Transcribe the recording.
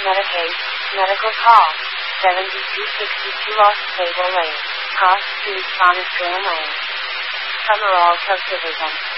Medicaid, medical call, 7262 Lost Stable Lane, Cross Street, Australian Lane. Summerall Subdivision.